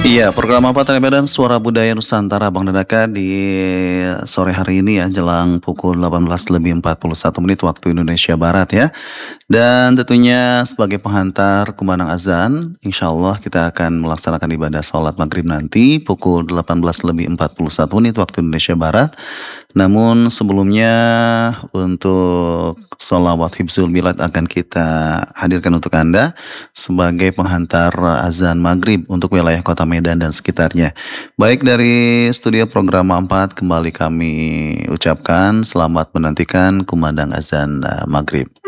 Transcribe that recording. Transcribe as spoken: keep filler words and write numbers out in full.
Iya, program apa tadi Medan Suara Budaya Nusantara Bang Dadaka di sore hari ini ya, jelang pukul delapan belas lebih empat puluh satu menit waktu Indonesia Barat ya. Dan tentunya sebagai penghantar kumandang azan, insya Allah kita akan melaksanakan ibadah sholat maghrib nanti pukul delapan belas lebih empat puluh satu menit waktu Indonesia Barat. Namun sebelumnya untuk sholawat Hibzul Milad akan kita hadirkan untuk Anda sebagai penghantar azan maghrib untuk wilayah kota Medan dan sekitarnya. Baik dari studio program empat kembali kami ucapkan selamat menantikan kumandang azan uh, maghrib.